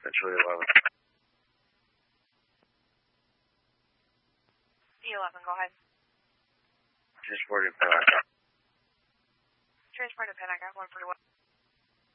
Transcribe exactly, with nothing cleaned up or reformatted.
Century eleven. D eleven, go ahead. Transporting Pentagon. Transporting Pentagon, one forty-one.